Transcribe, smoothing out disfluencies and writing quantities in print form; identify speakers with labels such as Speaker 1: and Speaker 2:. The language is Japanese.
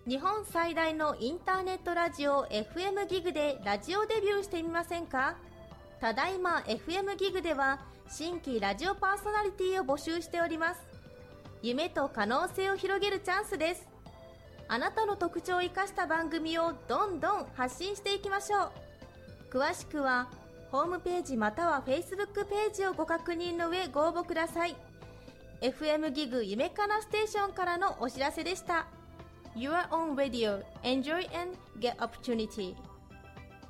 Speaker 1: 日本最大のインターネットラジオ FM ギグでラジオデビューしてみませんか？ただいま FM ギグでは新規ラジオパーソナリティを募集しております。夢と可能性を広げるチャンスです。あなたの特徴を生かした番組をどんどん発信していきましょう。詳しくはホームページまたは Facebook ページをご確認の上ご応募ください。 FM ギグ夢かなステーションからのお知らせでした。Your own radio. Enjoy and get opportunity.